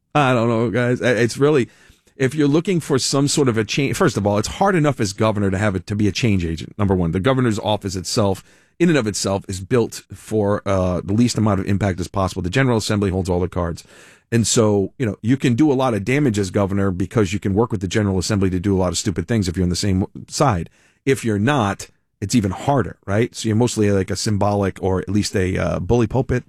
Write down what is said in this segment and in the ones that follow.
I don't know, guys. It's really, if you're looking for some sort of a change, first of all, it's hard enough as governor to have it to be a change agent. Number one, the governor's office itself, in and of itself, is built for the least amount of impact as possible. The General Assembly holds all the cards. And so, you can do a lot of damage as governor because you can work with the General Assembly to do a lot of stupid things if you're on the same side. If you're not, it's even harder, right? So you're mostly like a symbolic or at least a bully pulpit.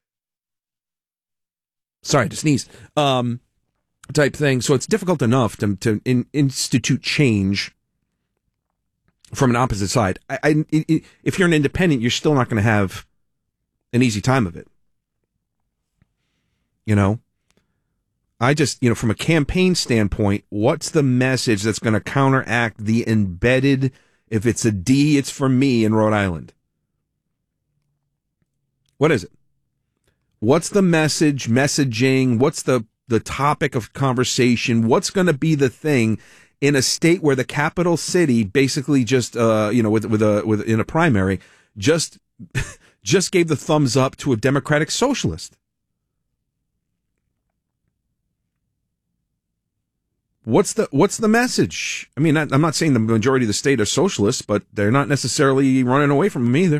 Sorry to sneeze. Type thing. So it's difficult enough to institute change from an opposite side. If you're an independent, you're still not going to have an easy time of it. I just, from a campaign standpoint, what's the message that's going to counteract the embedded, if it's a D, it's for me in Rhode Island? What is it? What's the messaging? What's the topic of conversation? What's going to be the thing in a state where the capital city basically just, in a primary, just gave the thumbs up to a Democratic socialist? What's the message? I mean, I'm not saying the majority of the state are socialists, but they're not necessarily running away from them either.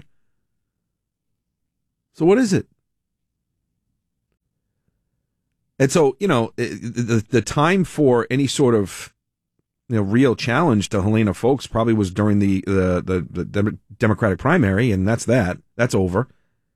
So what is it? And so, the time for any sort of, real challenge to Helena Foulkes probably was during the Democratic primary, and that's that. That's over.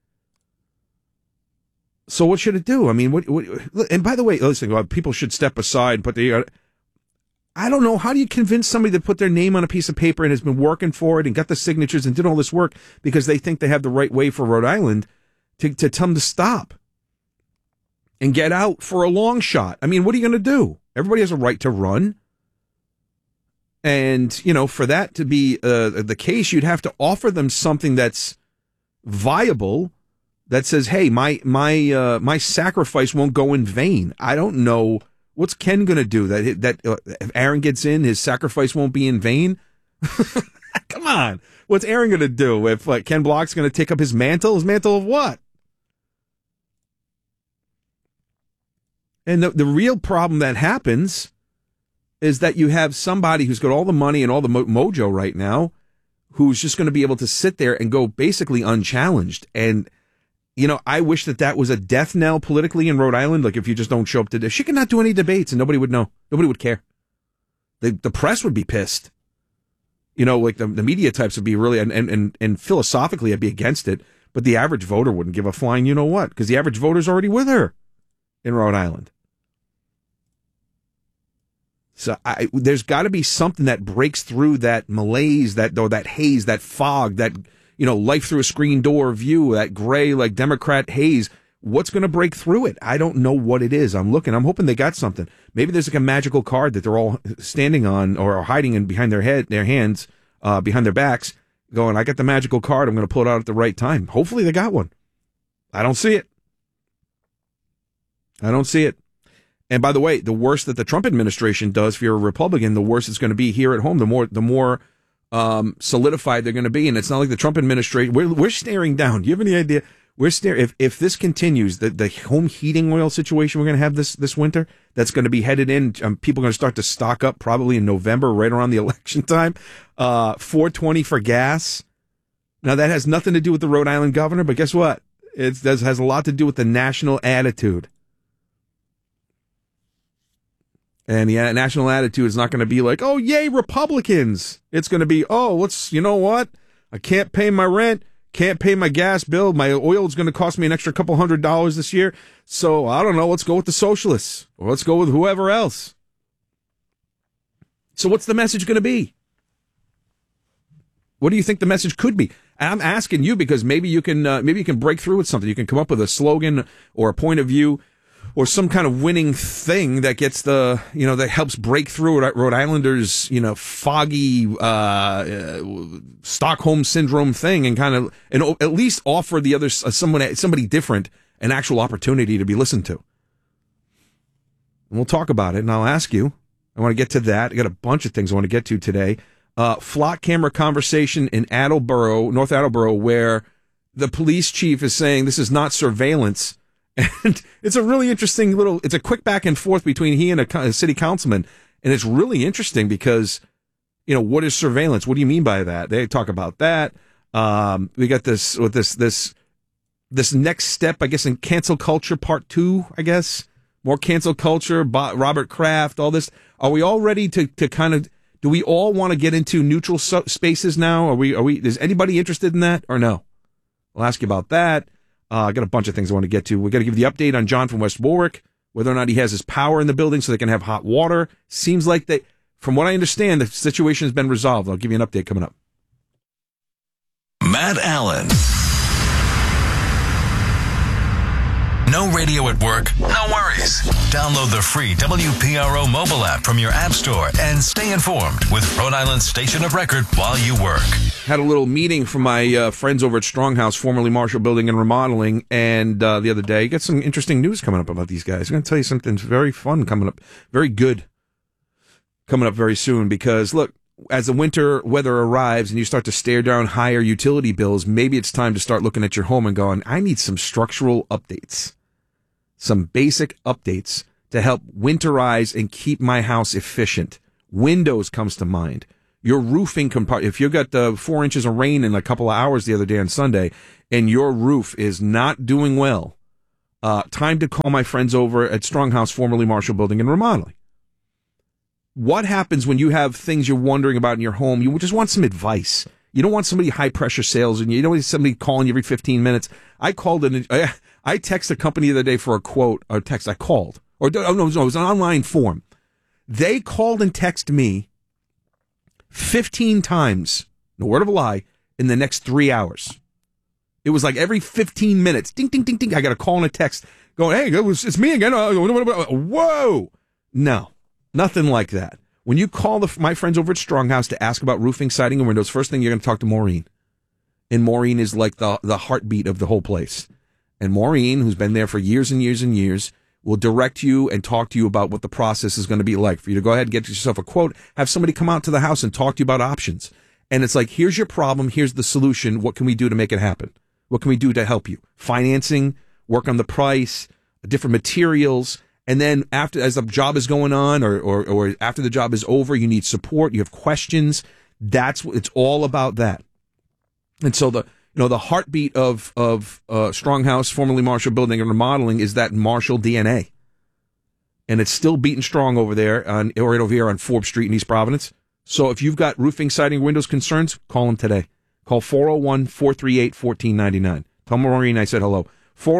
So what should it do? I mean, what and by the way, listen, people should step aside, but I don't know. How do you convince somebody to put their name on a piece of paper and has been working for it and got the signatures and did all this work because they think they have the right way for Rhode Island to tell them to stop and get out for a long shot? I mean, what are you going to do? Everybody has a right to run. And, for that to be the case, you'd have to offer them something that's viable, that says, hey, my sacrifice won't go in vain. I don't know. What's Ken going to do? That if Aaron gets in, his sacrifice won't be in vain? Come on. What's Aaron going to do if Ken Block's going to take up his mantle? His mantle of what? And the real problem that happens is that you have somebody who's got all the money and all the mojo right now who's just going to be able to sit there and go basically unchallenged. And, I wish that was a death knell politically in Rhode Island. Like, if you just don't show up to she could not do any debates and nobody would know. Nobody would care. The press would be pissed. Like the media types would be really, and philosophically I'd be against it, but the average voter wouldn't give a flying you-know-what, because the average voter's already with her in Rhode Island. So there's got to be something that breaks through that malaise, that haze, that fog, that, life through a screen door view, that gray, like Democrat haze. What's going to break through it? I don't know what it is. I'm hoping they got something. Maybe there's like a magical card that they're all standing on or hiding in behind their hands, behind their backs, going, I got the magical card. I'm going to pull it out at the right time. Hopefully they got one. I don't see it. And by the way, the worse that the Trump administration does, if you're a Republican, the worse it's going to be here at home. The more solidified they're going to be. And it's not like the Trump administration. We're staring down. Do you have any idea? If this continues, the home heating oil situation we're going to have this winter, that's going to be headed in. People are going to start to stock up probably in November, right around the election time. $4.20 for gas. Now that has nothing to do with the Rhode Island governor, but guess what? It has a lot to do with the national attitude. And the national attitude is not going to be like, oh, yay, Republicans. It's going to be, you know what? I can't pay my rent, can't pay my gas bill. My oil is going to cost me an extra couple $100 this year. So I don't know. Let's go with the socialists, or let's go with whoever else. So what's the message going to be? What do you think the message could be? And I'm asking you because maybe you can break through with something. You can come up with a slogan or a point of view, or some kind of winning thing that gets that helps break through Rhode Islanders, foggy Stockholm syndrome thing, and at least offer the other somebody different an actual opportunity to be listened to. And we'll talk about it, and I'll ask you. I want to get to that. I got a bunch of things I want to get to today. Flock camera conversation in Attleboro, North Attleboro, where the police chief is saying this is not surveillance. And it's a really interesting it's a quick back and forth between he and a city councilman. And it's really interesting because, what is surveillance? What do you mean by that? They talk about that. We got this next step, I guess, in cancel culture part 2, I guess. More cancel culture, Robert Kraft, all this. Are we all ready to kind of, do we all want to get into neutral spaces now? Are we, is anybody interested in that or no? I'll ask you about that. I got a bunch of things I want to get to. We got to give the update on John from West Warwick, whether or not he has his power in the building so they can have hot water. Seems like from what I understand, the situation has been resolved. I'll give you an update coming up. Matt Allen. No radio at work? No worries. Download the free WPRO mobile app from your app store and stay informed with Rhode Island's station of record while you work. Had a little meeting from my friends over at Stronghouse, formerly Marshall Building and Remodeling, and the other day, got some interesting news coming up about these guys. I'm going to tell you something very fun coming up, very good coming up very soon, because look, as the winter weather arrives and you start to stare down higher utility bills, maybe it's time to start looking at your home and going, I need some structural updates. Some basic updates to help winterize and keep my house efficient. Windows comes to mind. Your roofing compartment, if you got 4 inches of rain in a couple of hours the other day on Sunday and your roof is not doing well, time to call my friends over at Stronghouse, formerly Marshall Building and Remodeling. What happens when you have things you're wondering about in your home? You just want some advice. You don't want somebody high pressure sales and you don't want somebody calling you every 15 minutes. I texted a company the other day for a quote, or text. I called. It was an online form. They called and texted me 15 times, no word of a lie, in the next 3 hours. It was like every 15 minutes, ding, ding, ding, ding. I got a call and a text going, hey, it's me again. Whoa. No, nothing like that. When you call my friends over at Stronghouse to ask about roofing, siding, and windows, first thing you're going to talk to Maureen. And Maureen is like the heartbeat of the whole place. And Maureen, who's been there for years and years and years, will direct you and talk to you about what the process is going to be like for you to go ahead and get yourself a quote, have somebody come out to the house and talk to you about options. And it's like, here's your problem. Here's the solution. What can we do to make it happen? What can we do to help you? Financing, work on the price, different materials. And then as the job is going on or after the job is over, you need support. You have questions. That's what it's all about that. And so the heartbeat of Stronghouse, formerly Marshall Building and Remodeling, is that Marshall DNA. And it's still beating strong over there right over here on Forbes Street in East Providence. So if you've got roofing, siding, windows concerns, call them today. Call 401-438-1499. Tell Maureen I said hello.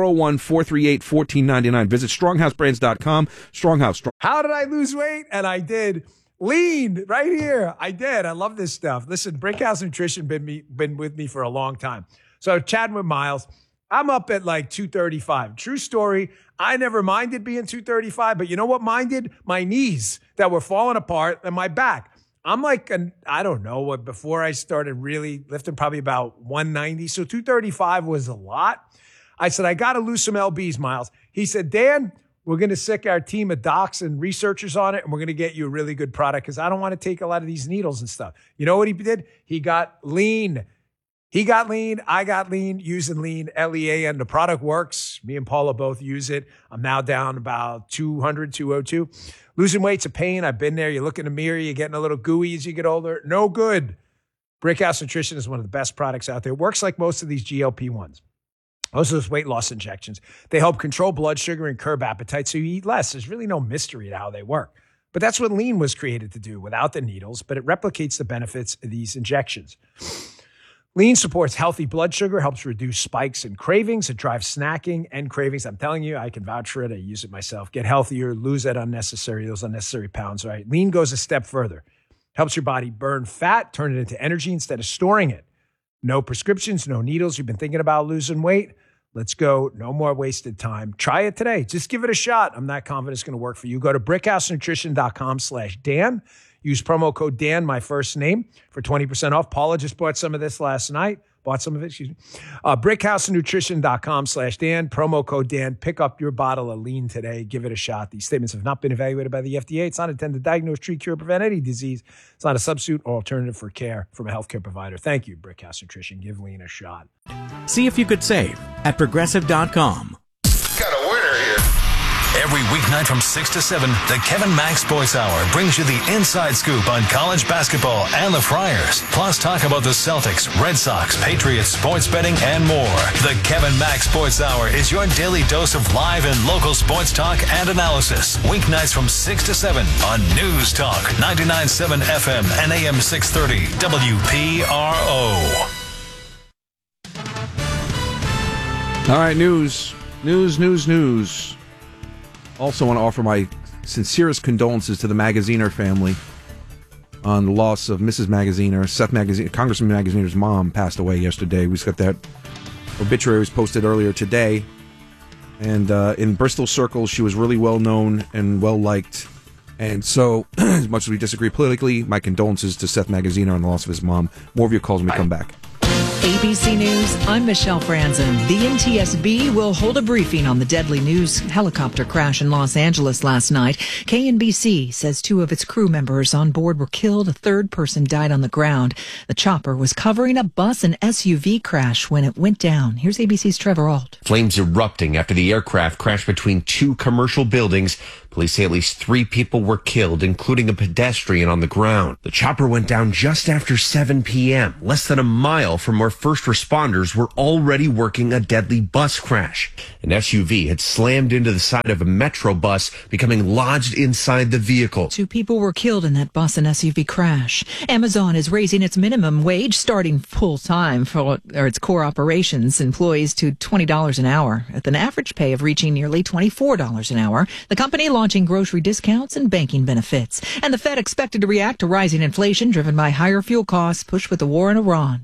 401-438-1499. Visit StronghouseBrands.com. Stronghouse. How did I lose weight? And I did. Lean right here. I did. I love this stuff. Listen, Brickhouse Nutrition been with me for a long time. So chatting with Miles, I'm up at like 235. True story. I never minded being 235, but you know what minded? My knees that were falling apart and my back. I'm like, I don't know what, before I started really lifting, probably about 190. So 235 was a lot. I said, I got to lose some LBs, Miles. He said, Dan, we're going to sick our team of docs and researchers on it, and we're going to get you a really good product because I don't want to take a lot of these needles and stuff. You know what he did? He got lean. I got lean, using lean, LEAN. The product works. Me and Paula both use it. I'm now down about 200, 202. Losing weight's a pain. I've been there. You look in the mirror, you're getting a little gooey as you get older. No good. Brickhouse Nutrition is one of the best products out there. It works like most of these GLP-1s. Most of those weight loss injections. They help control blood sugar and curb appetite so you eat less. There's really no mystery to how they work. But that's what lean was created to do without the needles, but it replicates the benefits of these injections. Lean supports healthy blood sugar, helps reduce spikes and cravings. It drives snacking and cravings. I'm telling you, I can vouch for it. I use it myself. Get healthier, lose those unnecessary pounds, right? Lean goes a step further. Helps your body burn fat, turn it into energy instead of storing it. No prescriptions, no needles. You've been thinking about losing weight? Let's go. No more wasted time. Try it today. Just give it a shot. I'm not confident it's going to work for you. Go to brickhousenutrition.com/Dan. Use promo code Dan, my first name, for 20% off. Paula just bought some of this last night. Brickhousenutrition.com/Dan. Promo code Dan. Pick up your bottle of lean today. Give it a shot. These statements have not been evaluated by the FDA. It's not intended to diagnose, treat, cure, prevent any disease. It's not a substitute or alternative for care from a healthcare provider. Thank you, Brickhouse Nutrition. Give lean a shot. See if you could save at Progressive.com. Gotta Every weeknight from 6 to 7, the Kevin Mack Sports Hour brings you the inside scoop on college basketball and the Friars. Plus talk about the Celtics, Red Sox, Patriots, sports betting, and more. The Kevin Mack Sports Hour is your daily dose of live and local sports talk and analysis. Weeknights from 6 to 7 on News Talk 99.7 FM and AM 630 WPRO. All right, news. Also want to offer my sincerest condolences to the Magaziner family on the loss of Mrs. Magaziner. Seth Magaziner, Congressman Magaziner's mom, passed away yesterday. We just got that obituary was posted earlier today. And in Bristol circles, she was really well known and well liked. And so, as much as we disagree politically, my condolences to Seth Magaziner on the loss of his mom. More of your calls when we come back. ABC News, I'm Michelle Franzen. The NTSB will hold a briefing on the deadly news helicopter crash in Los Angeles last night. KNBC says 2 of its crew members on board were killed. A third person died on the ground. The chopper was covering a bus and SUV crash when it went down. Here's ABC's Trevor Ault. Flames erupting after the aircraft crashed between 2 commercial buildings. Police say at least 3 people were killed, including a pedestrian on the ground. The chopper went down just after 7 p.m., less than a mile from where first responders were already working a deadly bus crash. An SUV had slammed into the side of a Metro bus, becoming lodged inside the vehicle. 2 people were killed in that bus and SUV crash. Amazon is raising its minimum wage starting full-time for its core operations employees to $20 an hour, with an average pay of reaching nearly $24 an hour. The company launching grocery discounts and banking benefits. And the Fed expected to react to rising inflation driven by higher fuel costs pushed with the war in Iran.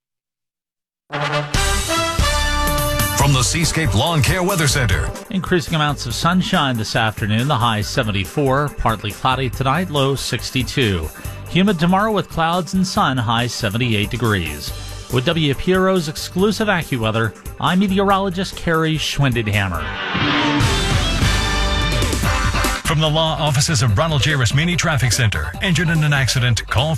From the Seascape Lawn Care Weather Center. Increasing amounts of sunshine this afternoon, the high 74, partly cloudy tonight, low 62. Humid tomorrow with clouds and sun, high 78 degrees. With WPRO's exclusive AccuWeather, I'm meteorologist Carrie Schwindenhammer. From the law offices of Ronald J. Rasmini Traffic Center. Injured in an accident? Call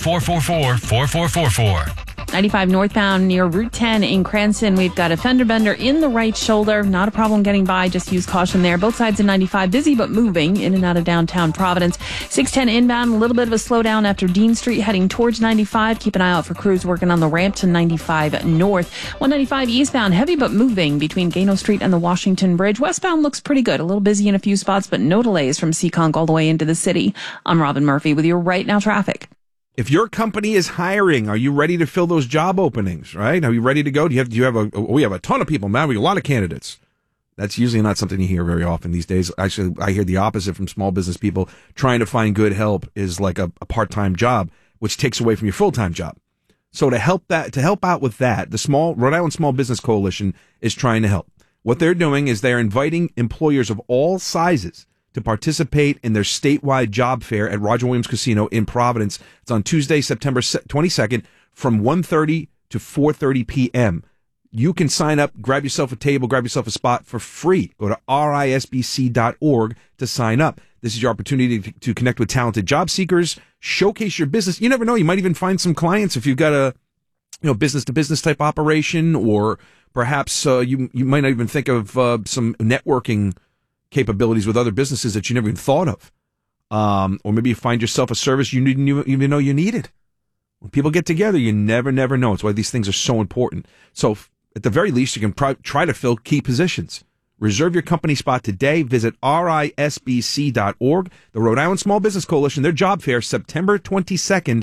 444-4444. 95 northbound near Route 10 in Cranston. We've got a fender bender in the right shoulder. Not a problem getting by. Just use caution there. Both sides of 95 busy but moving in and out of downtown Providence. 610 inbound, a little bit of a slowdown after Dean Street heading towards 95. Keep an eye out for crews working on the ramp to 95 north. 195 eastbound, heavy but moving between Gano Street and the Washington Bridge. Westbound looks pretty good. A little busy in a few spots, but no delays from Seekonk all the way into the city. I'm Robin Murphy with your Right Now traffic. If your company is hiring, are you ready to fill those job openings, right? Are you ready to go? We have a ton of people, man. We have a lot of candidates. That's usually not something you hear very often these days. Actually, I hear the opposite from small business people. Trying to find good help is like a part-time job, which takes away from your full-time job. So to help out with that, the Rhode Island Small Business Coalition is trying to help. What they're doing is they're inviting employers of all sizes to participate in their statewide job fair at Roger Williams Casino in Providence. It's on Tuesday, September 22nd from 1:30 to 4:30 p.m. You can sign up, grab yourself a table, grab yourself a spot for free. Go to risbc.org to sign up. This is your opportunity to connect with talented job seekers, showcase your business. You never know, you might even find some clients if you've got a business-to-business type operation, or perhaps you might not even think of some networking capabilities with other businesses that you never even thought of. Or maybe you find yourself a service you didn't even know you needed. When people get together, you never know. It's why these things are so important. So at the very least, you can try to fill key positions. Reserve your company spot today. Visit risbc.org. The Rhode Island Small Business Coalition, their job fair, September 22nd.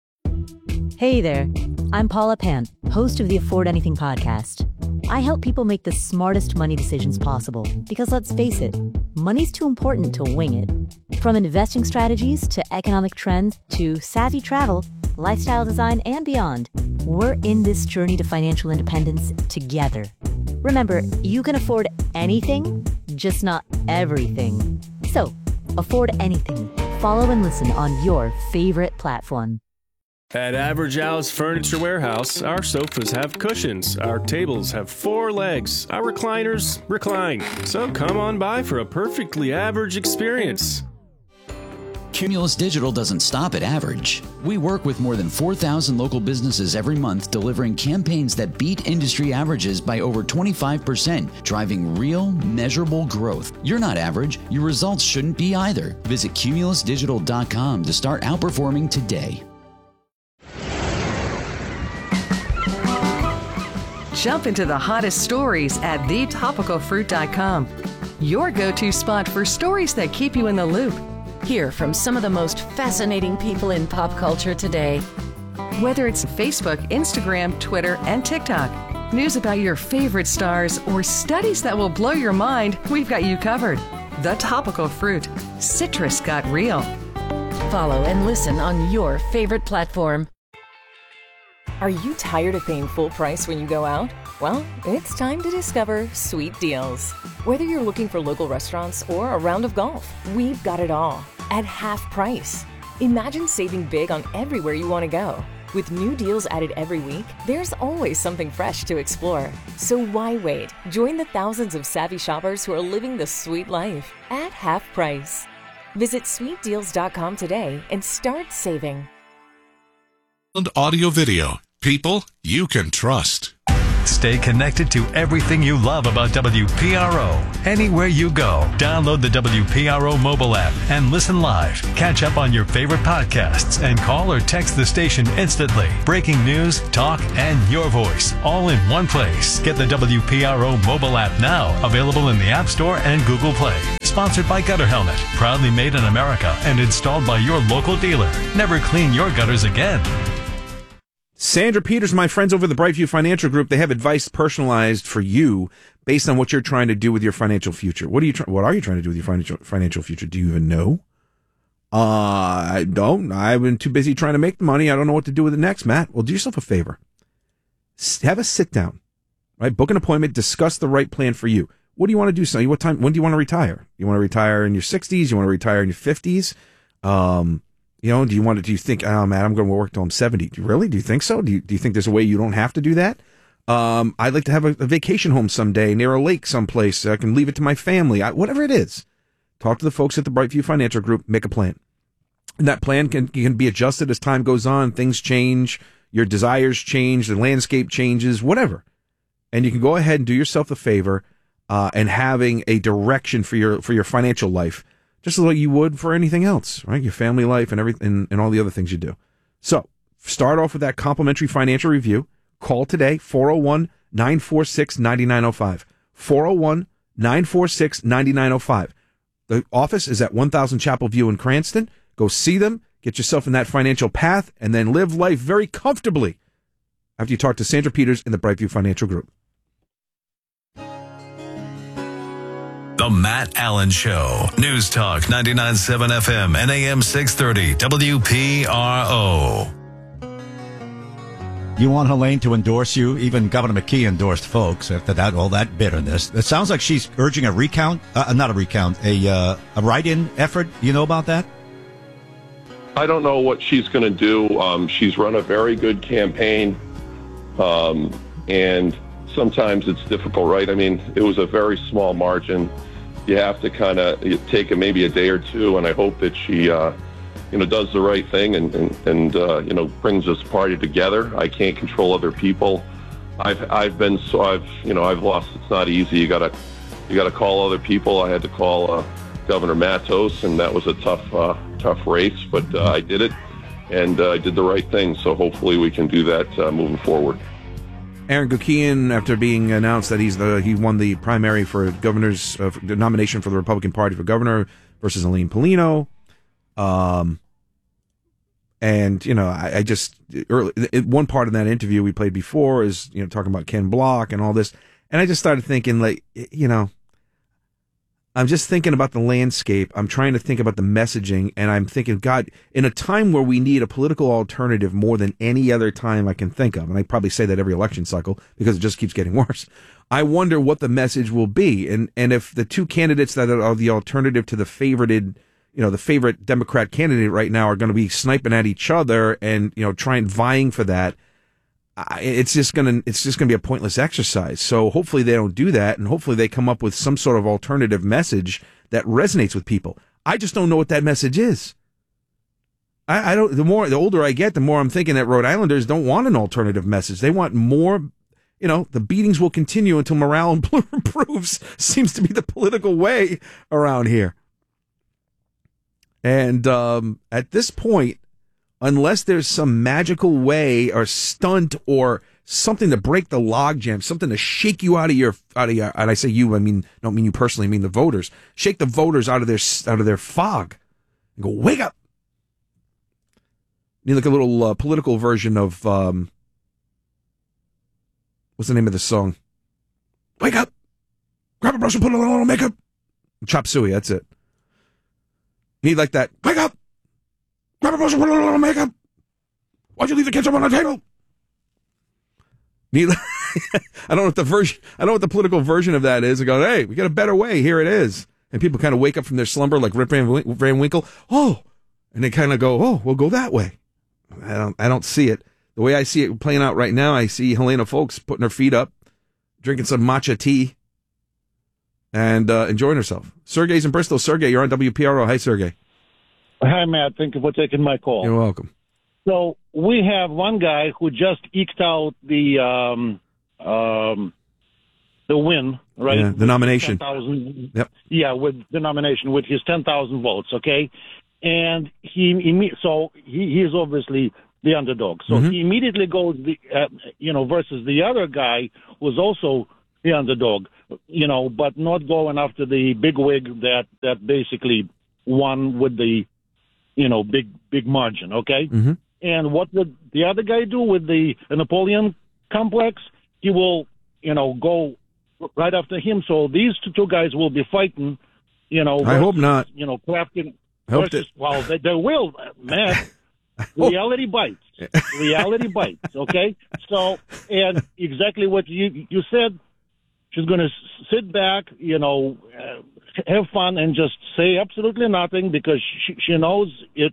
Hey there, I'm Paula Pant, host of the Afford Anything podcast. I help people make the smartest money decisions possible because, let's face it, money's too important to wing it. From investing strategies to economic trends to savvy travel, lifestyle design, and beyond, we're in this journey to financial independence together. Remember, you can afford anything, just not everything. So, afford anything. Follow and listen on your favorite platform. At Average Al's Furniture Warehouse, our sofas have cushions, our tables have 4 legs, our recliners recline. So come on by for a perfectly average experience. Cumulus Digital doesn't stop at average. We work with more than 4,000 local businesses every month, delivering campaigns that beat industry averages by over 25%, driving real, measurable growth. You're not average. Your results shouldn't be either. Visit cumulusdigital.com to start outperforming today. Jump into the hottest stories at thetopicalfruit.com. Your go-to spot for stories that keep you in the loop. Hear from some of the most fascinating people in pop culture today. Whether it's Facebook, Instagram, Twitter, and TikTok, news about your favorite stars, or studies that will blow your mind, we've got you covered. The Topical Fruit. Citrus got real. Follow and listen on your favorite platform. Are you tired of paying full price when you go out? Well, it's time to discover Sweet Deals. Whether you're looking for local restaurants or a round of golf, we've got it all at half price. Imagine saving big on everywhere you want to go. With new deals added every week, there's always something fresh to explore. So why wait? Join the thousands of savvy shoppers who are living the sweet life at half price. Visit sweetdeals.com today and start saving. Audio video. People you can trust. Stay connected to everything you love about WPRO. Anywhere you go, download the WPRO mobile app and listen live. Catch up on your favorite podcasts and call or text the station instantly. Breaking news, talk, and your voice all in one place. Get the WPRO mobile app now, available in the App Store and Google Play. Sponsored by Gutter Helmet, proudly made in America and installed by your local dealer. Never clean your gutters again. Sandra Peters, my friends over the Brightview Financial Group, they have advice personalized for you based on what you're trying to do with your financial future. What are you trying to do with your financial future? Do you even know? I don't. I've been too busy trying to make the money. I don't know what to do with it next, Matt. Well, do yourself a favor. Have a sit down, right? Book an appointment. Discuss the right plan for you. What do you want to do? So, when do you want to retire? You want to retire in your 60s? You want to retire in your 50s? Do you think, oh man, I'm going to work till I'm 70? Do you think so? Do you think there's a way you don't have to do that? I'd like to have a vacation home someday near a lake someplace. I can leave it to my family. Whatever it is, talk to the folks at the Brightview Financial Group. Make a plan. And that plan can be adjusted as time goes on. Things change. Your desires change. The landscape changes. Whatever. And you can go ahead and do yourself a favor and having a direction for your financial life, just like you would for anything else, right? Your family life and everything and all the other things you do. So start off with that complimentary financial review. Call today, 401-946-9905. 401-946-9905. The office is at 1000 Chapel View in Cranston. Go see them, get yourself in that financial path, and then live life very comfortably after you talk to Sandra Peters in the Brightview Financial Group. The Matt Allen Show. News Talk 99.7 FM and AM 630 WPRO. You want Helene to endorse you? Even Governor McKee endorsed folks after that, all that bitterness. It sounds like she's urging a recount, a write-in effort. You know about that? I don't know what she's going to do. She's run a very good campaign, and sometimes it's difficult, right? I mean, it was a very small margin. You have to kind of take maybe a day or two, and I hope that she, does the right thing and brings this party together. I can't control other people. I've lost. It's not easy. You gotta call other people. I had to call Governor Matos, and that was a tough race, but I did it, and I did the right thing. So hopefully we can do that moving forward. Aaron Gukian, after being announced that he won the primary for governor's the nomination for the Republican Party for governor versus Elaine Paulino, I just one part of that interview we played before is talking about Ken Block and all this, and I just started thinking I'm just thinking about the landscape. I'm trying to think about the messaging, and I'm thinking, God, in a time where we need a political alternative more than any other time I can think of, and I probably say that every election cycle because it just keeps getting worse, I wonder what the message will be. And if the two candidates that are the alternative to the favorite Democrat candidate right now are going to be sniping at each other and, trying vying for that, it's just going to be a pointless exercise. So hopefully they don't do that, and hopefully they come up with some sort of alternative message that resonates with people. I just don't know what that message is. I don't. The older I get, the more I'm thinking that Rhode Islanders don't want an alternative message. They want more. The beatings will continue until morale improves. Seems to be the political way around here. And at this point, unless there's some magical way or stunt or something to break the logjam, something to shake you out of your, and I say you, don't mean you personally, I mean the voters. Shake the voters out of their fog and go, wake up. Need like a little political version of what's the name of the song? Wake up, grab a brush and put a little makeup. Chop suey, that's it. Need like that. Wake up, grab a brush and put a little makeup. Why'd you leave the ketchup on the table? Need. I don't know what the political version of that is. I go, hey, we got a better way. Here it is. And people kind of wake up from their slumber like Rip Van Winkle. Oh, and they kind of go, oh, we'll go that way. I don't see it. The way I see it playing out right now, I see Helena Folks putting her feet up, drinking some matcha tea, and enjoying herself. Sergey's in Bristol. Sergey, you're on WPRO. Hi, Sergey. Hi, Matt. Thank you for taking my call. You're welcome. So we have one guy who just eked out the win, right? Yeah, the nomination. 10,000. Yep. Yeah, with the nomination, with his 10,000 votes, okay? And he is obviously the underdog. So he immediately goes, versus the other guy who's also the underdog, but not going after the big wig that basically won with the, big margin, okay? Mm-hmm. And what would the other guy do with the Napoleon complex? He will, go right after him. So these two guys will be fighting, I hope not. Clapton. Well, they will, man. Reality bites. Reality bites, okay? So, and exactly what you said, she's going to sit back, have fun and just say absolutely nothing because she knows it